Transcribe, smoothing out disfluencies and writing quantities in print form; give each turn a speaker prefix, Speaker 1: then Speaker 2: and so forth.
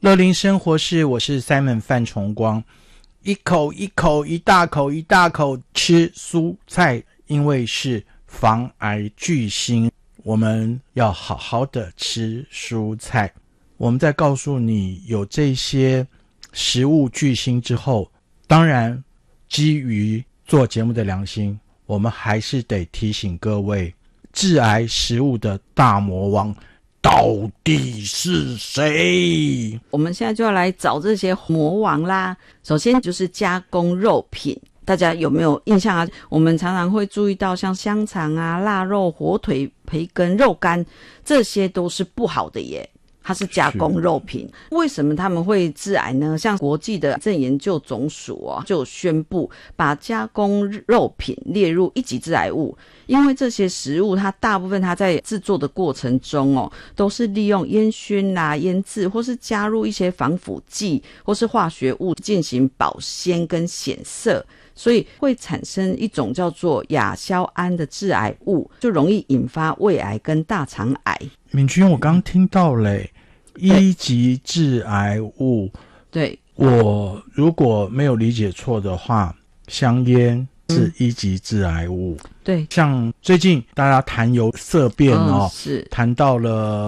Speaker 1: 乐龄生活室，我是 Simon 范崇光。一口一口，一大口一大口吃蔬菜，因为是防癌巨星，我们要好好的吃蔬菜。我们在告诉你有这些食物巨星之后，当然基于做节目的良心，我们还是得提醒各位，致癌食物的大魔王到底是谁？
Speaker 2: 我们现在就要来找这些魔王啦。首先就是加工肉品，大家有没有印象啊？我们常常会注意到像香肠啊、腊肉、火腿、培根、肉干，这些都是不好的耶。它是加工肉品，为什么他们会致癌呢？像国际的癌症研究总署就宣布把加工肉品列入一级致癌物，因为这些食物它大部分它在制作的过程中都是利用烟熏啦、腌制或是加入一些防腐剂或是化学物进行保鲜跟显色，所以会产生一种叫做亚硝胺的致癌物，就容易引发胃癌跟大肠癌。
Speaker 1: 敏君，我刚听到嘞，一级致癌物。
Speaker 2: 对，
Speaker 1: 我如果没有理解错的话，香烟是一级致癌物。
Speaker 2: 对，
Speaker 1: 像最近大家谈有色变
Speaker 2: 是
Speaker 1: 谈到了